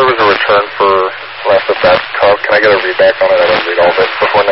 there was a return for last of that call. Can I get a readback on it? I didn't read all of it before